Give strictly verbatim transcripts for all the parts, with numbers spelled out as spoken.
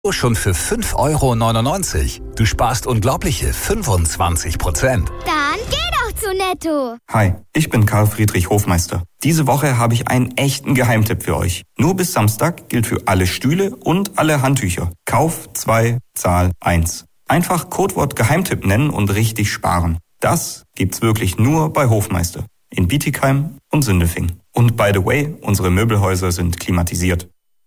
Schon für fünf Euro neunundneunzig. Du sparst unglaubliche fünfundzwanzig Prozent. Dann geh doch zu Netto. Hi, ich bin Karl Friedrich Hofmeister. Diese Woche habe ich einen echten Geheimtipp für euch. Nur bis Samstag gilt für alle Stühle und alle Handtücher. Kauf zwei, Zahl eins. Einfach Codewort Geheimtipp nennen und richtig sparen. Das gibt's wirklich nur bei Hofmeister. In Bietigheim und Sindelfingen. Und by the way, unsere Möbelhäuser sind klimatisiert.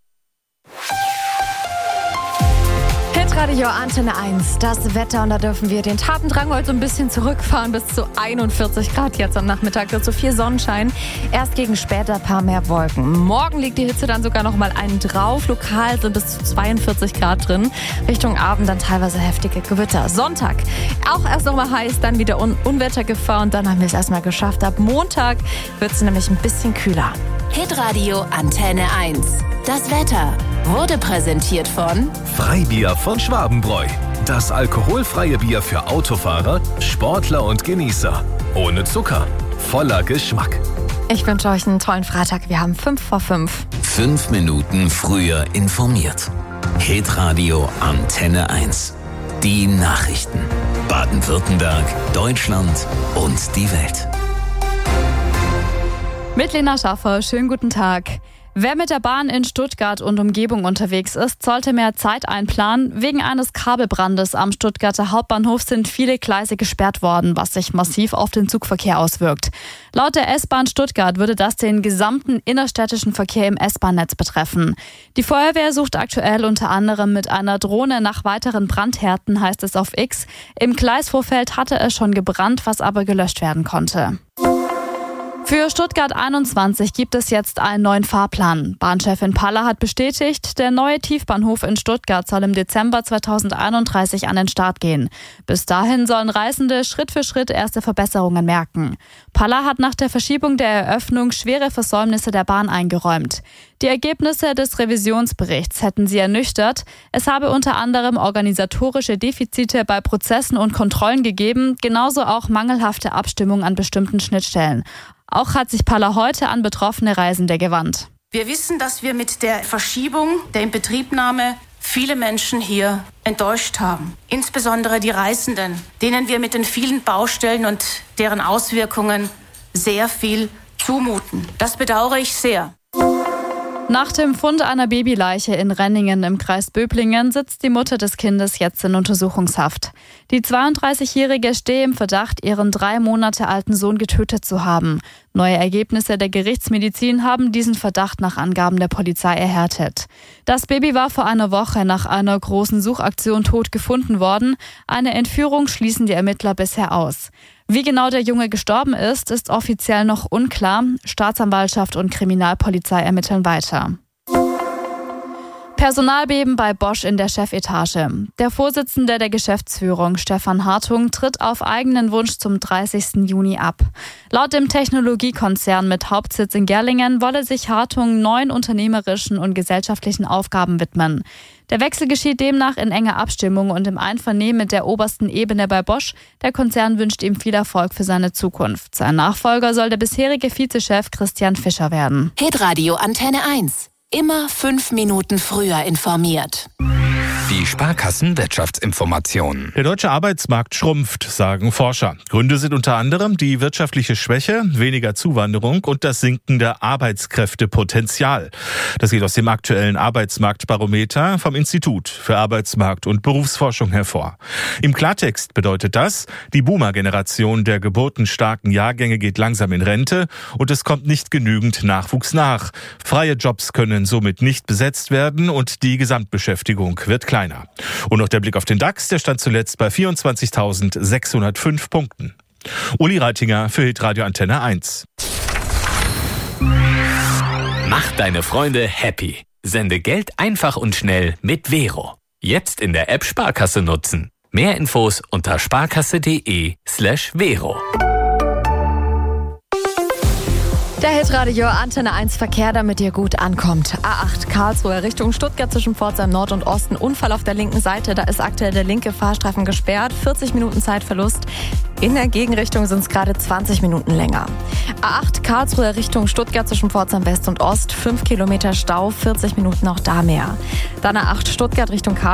Radio Antenne eins, das Wetter, und da dürfen wir den Tatendrang heute ein bisschen zurückfahren, bis zu einundvierzig Grad jetzt am Nachmittag, dazu viel Sonnenschein, erst gegen später ein paar mehr Wolken. Morgen liegt die Hitze dann sogar noch mal einen drauf, lokal sind bis zu zweiundvierzig Grad drin, Richtung Abend dann teilweise heftige Gewitter. Sonntag auch erst noch mal heiß, dann wieder Un- Unwettergefahr und dann haben wir es erstmal geschafft. Ab Montag wird es nämlich ein bisschen kühler. Hitradio Antenne eins. Das Wetter wurde präsentiert von Freibier von Schwabenbräu. Das alkoholfreie Bier für Autofahrer, Sportler und Genießer. Ohne Zucker, voller Geschmack. Ich wünsche euch einen tollen Freitag. Wir haben fünf vor fünf. Fünf Minuten früher informiert. Hitradio Antenne eins. Die Nachrichten. Baden-Württemberg, Deutschland und die Welt. Mit Lena Schaffer, schönen guten Tag. Wer mit der Bahn in Stuttgart und Umgebung unterwegs ist, sollte mehr Zeit einplanen. Wegen eines Kabelbrandes am Stuttgarter Hauptbahnhof sind viele Gleise gesperrt worden, was sich massiv auf den Zugverkehr auswirkt. Laut der S-Bahn Stuttgart würde das den gesamten innerstädtischen Verkehr im S-Bahn-Netz betreffen. Die Feuerwehr sucht aktuell unter anderem mit einer Drohne nach weiteren Brandhärten, heißt es auf X. Im Gleisvorfeld hatte es schon gebrannt, was aber gelöscht werden konnte. Für Stuttgart einundzwanzig gibt es jetzt einen neuen Fahrplan. Bahnchefin Paller hat bestätigt, der neue Tiefbahnhof in Stuttgart soll im Dezember zweitausendeinunddreißig an den Start gehen. Bis dahin sollen Reisende Schritt für Schritt erste Verbesserungen merken. Paller hat nach der Verschiebung der Eröffnung schwere Versäumnisse der Bahn eingeräumt. Die Ergebnisse des Revisionsberichts hätten sie ernüchtert. Es habe unter anderem organisatorische Defizite bei Prozessen und Kontrollen gegeben, genauso auch mangelhafte Abstimmung an bestimmten Schnittstellen. Auch hat sich Paller heute an betroffene Reisende gewandt. Wir wissen, dass wir mit der Verschiebung der Inbetriebnahme viele Menschen hier enttäuscht haben. Insbesondere die Reisenden, denen wir mit den vielen Baustellen und deren Auswirkungen sehr viel zumuten. Das bedauere ich sehr. Nach dem Fund einer Babyleiche in Renningen im Kreis Böblingen sitzt die Mutter des Kindes jetzt in Untersuchungshaft. Die zweiunddreißigjährige stehe im Verdacht, ihren drei Monate alten Sohn getötet zu haben. Neue Ergebnisse der Gerichtsmedizin haben diesen Verdacht nach Angaben der Polizei erhärtet. Das Baby war vor einer Woche nach einer großen Suchaktion tot gefunden worden. Eine Entführung schließen die Ermittler bisher aus. Wie genau der Junge gestorben ist, ist offiziell noch unklar. Staatsanwaltschaft und Kriminalpolizei ermitteln weiter. Personalbeben bei Bosch in der Chefetage. Der Vorsitzende der Geschäftsführung, Stefan Hartung, tritt auf eigenen Wunsch zum dreißigsten Juni ab. Laut dem Technologiekonzern mit Hauptsitz in Gerlingen wolle sich Hartung neuen unternehmerischen und gesellschaftlichen Aufgaben widmen. Der Wechsel geschieht demnach in enger Abstimmung und im Einvernehmen mit der obersten Ebene bei Bosch. Der Konzern wünscht ihm viel Erfolg für seine Zukunft. Sein Nachfolger soll der bisherige Vizechef Christian Fischer werden. Hitradio Antenne eins. Immer fünf Minuten früher informiert. Die Sparkassen-Wirtschaftsinformationen. Der deutsche Arbeitsmarkt schrumpft, sagen Forscher. Gründe sind unter anderem die wirtschaftliche Schwäche, weniger Zuwanderung und das sinkende Arbeitskräftepotenzial. Das geht aus dem aktuellen Arbeitsmarktbarometer vom Institut für Arbeitsmarkt- und Berufsforschung hervor. Im Klartext bedeutet das, die Boomer-Generation der geburtenstarken Jahrgänge geht langsam in Rente und es kommt nicht genügend Nachwuchs nach. Freie Jobs können somit nicht besetzt werden und die Gesamtbeschäftigung wird kleiner. Und noch der Blick auf den DAX, der stand zuletzt bei vierundzwanzigtausendsechshundertfünf Punkten. Uli Reitinger für Hitradio Antenne eins. Mach deine Freunde happy. Sende Geld einfach und schnell mit Vero. Jetzt in der App Sparkasse nutzen. Mehr Infos unter sparkasse.de slash Vero. Der Hitradio Antenne eins Verkehr, damit ihr gut ankommt. A acht Karlsruhe Richtung Stuttgart zwischen Pforzheim Nord und Osten. Unfall auf der linken Seite, da ist aktuell der linke Fahrstreifen gesperrt. vierzig Minuten Zeitverlust. In der Gegenrichtung sind es gerade zwanzig Minuten länger. A acht Karlsruhe Richtung Stuttgart zwischen Pforzheim West und Ost, fünf Kilometer Stau, vierzig Minuten auch da mehr. Dann A acht Stuttgart Richtung Karlsruhe.